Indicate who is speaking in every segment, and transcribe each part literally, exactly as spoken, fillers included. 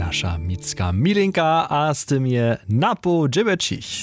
Speaker 1: nasza Micka Milinka, a z tym je Napo dziewięć.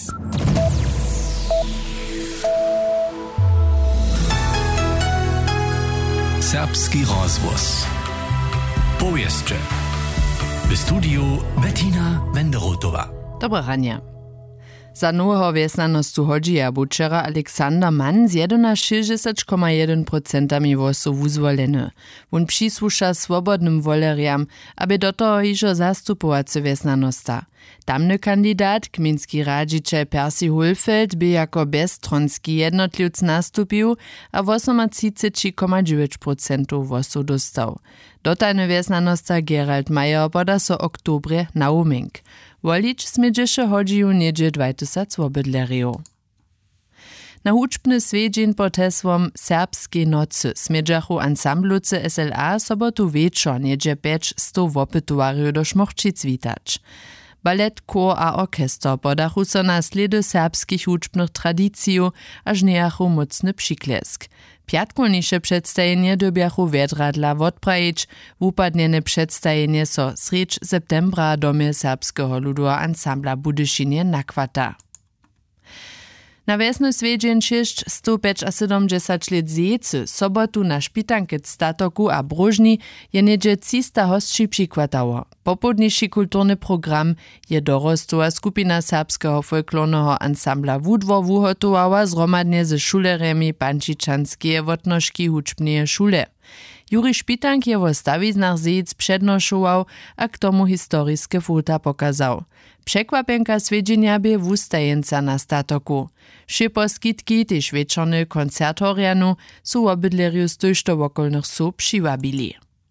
Speaker 2: Serbski rozwóz. Powieszcze. W studiu Bettina Wenderotowa.
Speaker 3: Dobre ranie. Za nowego wiesnanostu hodzi a bučera Aleksander Mann z šestnadesát celá jeden procent głosu wuzwoleny. On przysłusza swobodnym woleriam, aby do toho hižo zastupovace wiesnanosta. Tamny kandidat, gminski radžičel Percy Hulfeld, by jako bezstronski jednotlivc nastupił, a trzydzieści osiem celá dziewięć procent głosu dostał. Dotajny wiesnanosta Gerald Mayer poda so oktobre na uming. Wolić smiedziše hodžiu niedzie dwa tysiące obydleriów. Na hučbny svedźeń pod hesłom Serbskie nocy smiedziachu ansambluce S L A sobotu wieczor niedzie pięćset wopytuariów do Šmochčic witać. Ballet, chór a orkester podachu so na sledy serbskich hučbnych tradiciju, aż niejachu mocny przyklesk. Piatkolnisze przedstawienie dobiachu wiedradla odprajić, wupadniene przedstawienie so srecz septembra domie serbskiego ludu ansambla Budyšinie nakwata. Na wiesny svedźeń sto siedemdziesiąt let zjecy sobotu na szpitanke Statoku a Brużni je niedzie trzysta hostci przykładało. Popodniszy kulturny program je dorostła skupina serbskiego folklornego ansambla Wudwo wuhotowała zromadnie ze szuleremi Pančičanskie wotnożki hučbneje szule. Juri Špitank je wo stawiznach zjec przednoszował, a k tomu historiske fota pokazał. Przekwapenka svedźenia bie wustajenca na Statoku. Szyposkitki tež wieczorny koncertorianu su obydleriu z tyšto wokolnych su přiwabili.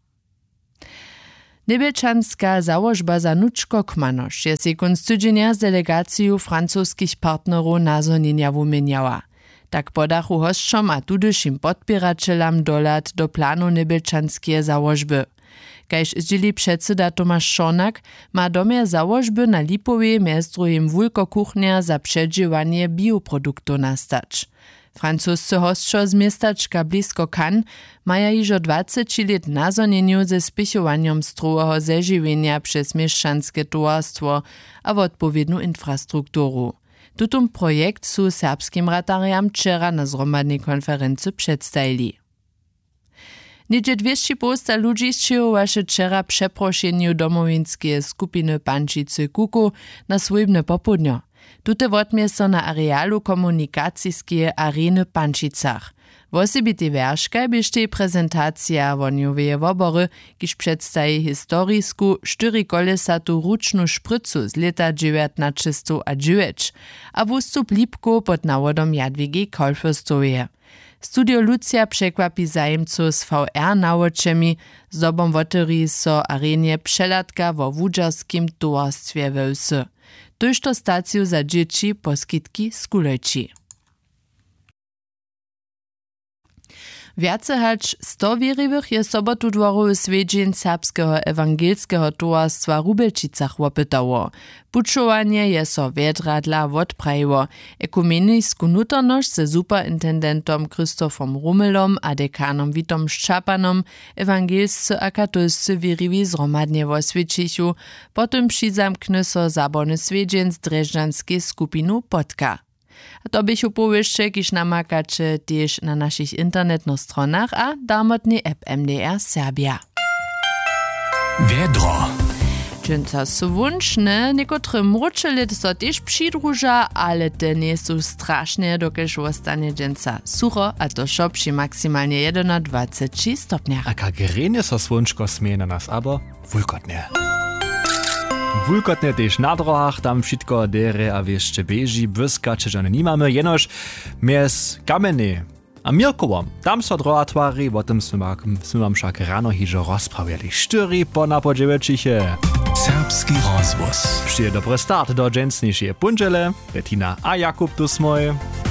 Speaker 3: Nebelčanska założba za Nučko Kmanoš je se konc tydzienia z delegaciju francuskich partnerów nazonienia wumieniała. Tak podachu hosćom a tudyšim podpiračelam dolat do planu nebelčanskie założby. Kajž zdzieli předseda Tomasz Šornak, ma domie założby na Lipowie mjez druhim wulko kuchnia za przedźiewanie bioproduktu nastać. Francuscy hostčo z miestaczka blisko Cannes maja jižo dwadzieścia let nazonieniu ze spichowaniom struhego zežiwienia przez mieszczanskie towarstwo a w odpowiednu infrastrukturu. Tutum projekt su serbskim ratariam wczera na zromadnej konferencji przedstawili. Niedzie dwieście posta ludzi zčiłowaše wczera przeproszeniu domowinskie skupiny Pančice Kuku na swojbne popudnio. Tute wotmie so na arealu komunikacijskie areny Pančicach. Wosebity wierszka biešte prezentacja wonioweje wobory, kiż przedstawi historisku czterykolesatu rucznu szprycu z lata dziewiętnaście dziewięć, a wustup Lipko pod nawodom Jadwigi Kolfestowie. Studio Lucja przekwapi zajemców z V R nawočemi, zdobom wotery so arenie przelatka wo wudżarskim towarstwie wełsy. Tuż to staciju za dzieci poskitki skulejci. Wiace hać sto wierliwych je sobotu dworowy svedźeń serbskiego ewangelskiego towarstwa w Rubelčicach wopytało. Pučowanie je so wiedradla wodprajiło. Ekumenijsku nutorność ze superintendentom Krzysztofom Rumelom a dekanom Witom Szczapanom ewangelscy a katolscy wierliwi zromadnie wosvědčichu, potem přizamkny so zaborny svedźeń z drežďanskiej skupinu Podka. A to bych upowieszcze, kiż namakacie też na naszych internetnych stronach a damotny app M D R Serbia.
Speaker 2: Wiedro.
Speaker 3: Dżęca su wunczne, niekotre mrucze lit so też przydruża, ale te nie są straszne, dokeż ostanie dżęca sucho, a to szo przy maksymalnie dwadzieścia jeden stopniach.
Speaker 1: A kagerenie so słonczko smie na nas, aber wulkotnie. Wulkotne też na drogach, tam wszystko dere a jeszcze beži, błyska, czy żony nie mamy, jenoż mjez Kameny a Mirkowom, tam so droga twari, o tym sme wam však rano hižo rozprawiali. Štyri po na po dziewięciche.
Speaker 2: Serbski rozwóz.
Speaker 1: Przyje dobry start do dżęsniejszej pundzele. Bettina a Jakub tu smoj.